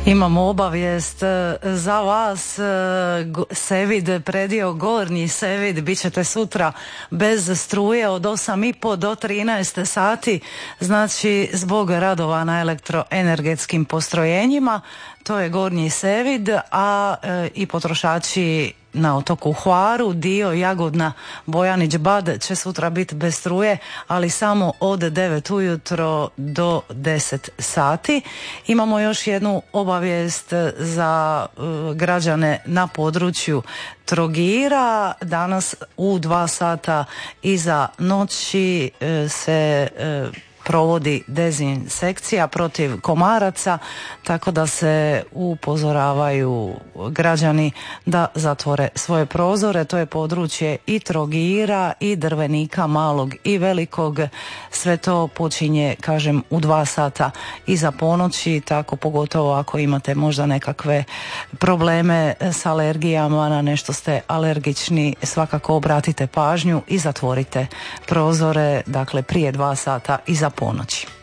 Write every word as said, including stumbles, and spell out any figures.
Imamo obavijest za vas. Sevid, predio Gornji Sevid, bit ćete sutra bez struje od osam i pol do trinaest sati, znači zbog radova na elektroenergetskim postrojenjima. To je Gornji Sevid, a e, i potrošači na otoku Hvaru, dio Jagodna, Bojanić, Bad će sutra biti bez struje, ali samo od devet ujutro do deset sati. Imamo još jednu obavijest za uh, građane na području Trogira. Danas u dva sata iza noći uh, se uh, provodi dezinsekcija protiv komaraca, tako da se upozoravaju građani da zatvore svoje prozore. To je područje i Trogira i Drvenika malog i velikog. Sve to počinje, kažem, u dva sata iza ponoći, tako pogotovo ako imate možda nekakve probleme s alergijama, na nešto ste alergični, svakako obratite pažnju i zatvorite prozore, dakle prije dva sata iza ponoći.